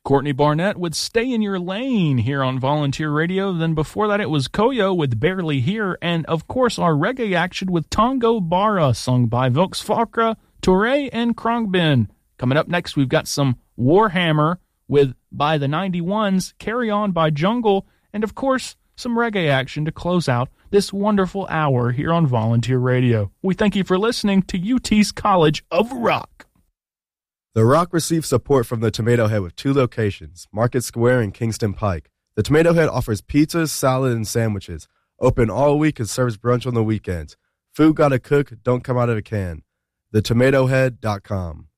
Courtney Barnett with Stay in Your Lane here on Volunteer Radio. Then before that, it was Koyo with Barely Here. And, of course, our reggae action with Tongo Bara, sung by Volksfakra, Touré, and Krongbin. Coming up next, we've got some Warhammer with By the 91s, Carry On by Jungle, and, of course, some reggae action to close out this wonderful hour here on Volunteer Radio. We thank you for listening to UT's College of Rock. The Rock receives support from the Tomato Head with 2 locations, Market Square and Kingston Pike. The Tomato Head offers pizzas, salad, and sandwiches. Open all week and serves brunch on the weekends. Food gotta cook, don't come out of a can. TheTomatoHead.com.